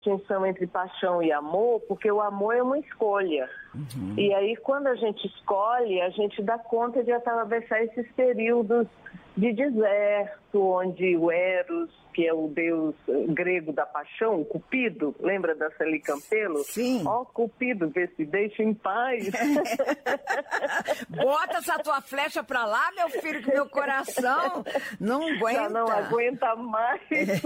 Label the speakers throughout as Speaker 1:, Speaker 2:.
Speaker 1: distinção entre paixão e amor, porque o amor é uma escolha. E aí, quando a gente escolhe, a gente dá conta de atravessar esses períodos de deserto, onde o Eros, que é o deus grego da paixão, o Cupido, lembra da Celi Campelo?
Speaker 2: Sim.
Speaker 1: Ó, Cupido, vê se deixa em paz.
Speaker 2: Bota essa tua flecha pra lá, meu filho, que meu coração não aguenta.
Speaker 1: Já não aguenta mais.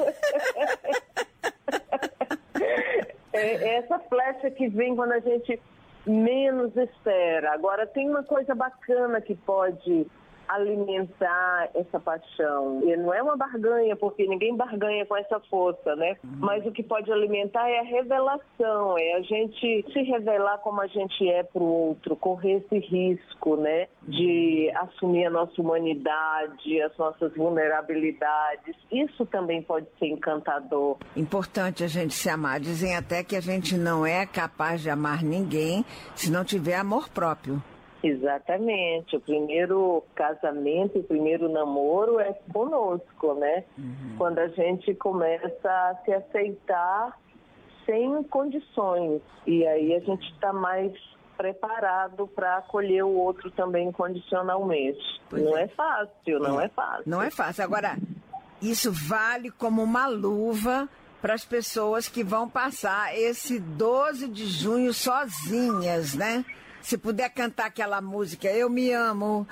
Speaker 1: É essa flecha que vem quando a gente menos espera. Agora, tem uma coisa bacana que pode alimentar essa paixão. E não é uma barganha, porque ninguém barganha com essa força, né? Mas o que pode alimentar é a revelação, é a gente se revelar como a gente é pro outro, correr esse risco, né? De assumir a nossa humanidade, as nossas vulnerabilidades. Isso também pode ser encantador.
Speaker 2: Importante a gente se amar. Dizem até que a gente não é capaz de amar ninguém se não tiver amor próprio.
Speaker 1: Exatamente. O primeiro casamento, o primeiro namoro é conosco, né? Quando a gente começa a se aceitar sem condições. E aí a gente está mais preparado para acolher o outro também incondicionalmente. Não é fácil, não é fácil.
Speaker 2: Não é fácil. Agora, isso vale como uma luva para as pessoas que vão passar esse 12 de junho sozinhas, né? Se puder cantar aquela música, eu me amo,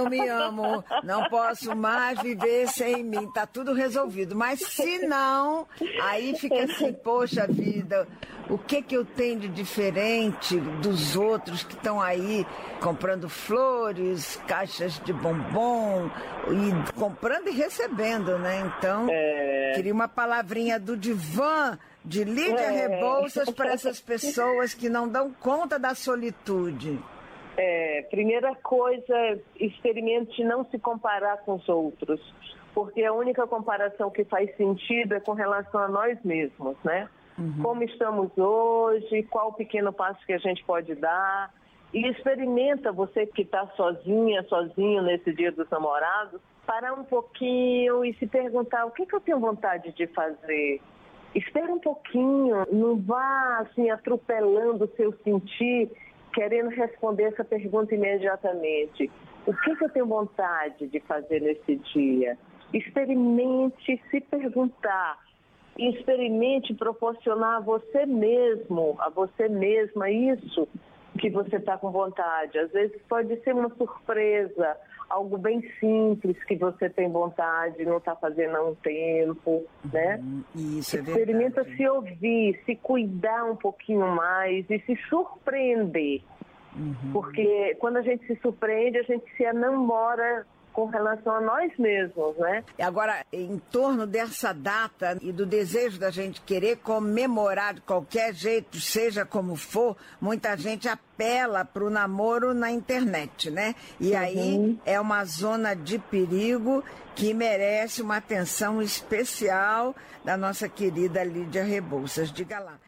Speaker 2: não posso mais viver sem mim, tá tudo resolvido. Mas se não, aí fica assim, poxa vida, o que eu tenho de diferente dos outros que estão aí comprando flores, caixas de bombom, e comprando e recebendo, né? Então, queria uma palavrinha do divã de Lídia Rebouças para essas pessoas que não dão conta da solitude.
Speaker 1: Primeira coisa, experimente não se comparar com os outros, porque a única comparação que faz sentido é com relação a nós mesmos, né? Como estamos hoje, qual o pequeno passo que a gente pode dar, e experimenta, você que está sozinho nesse Dia dos Namorados, parar um pouquinho e se perguntar o que eu tenho vontade de fazer. Espera um pouquinho, não vá assim atropelando o seu sentir, querendo responder essa pergunta imediatamente. O que eu tenho vontade de fazer nesse dia? Experimente se perguntar e experimente proporcionar a você mesmo, a você mesma isso que você está com vontade. Às vezes pode ser uma surpresa, algo bem simples que você tem vontade, não está fazendo há um tempo, né?
Speaker 2: Isso é
Speaker 1: Experimenta
Speaker 2: verdade.
Speaker 1: se ouvir, se cuidar um pouquinho mais e se surpreender. Porque quando a gente se surpreende, a gente se enamora com relação a nós mesmos, né?
Speaker 2: Agora, em torno dessa data e do desejo da gente querer comemorar de qualquer jeito, seja como for, muita gente apela para o namoro na internet, né? E aí é uma zona de perigo que merece uma atenção especial da nossa querida Lídia Rebouças. Diga lá.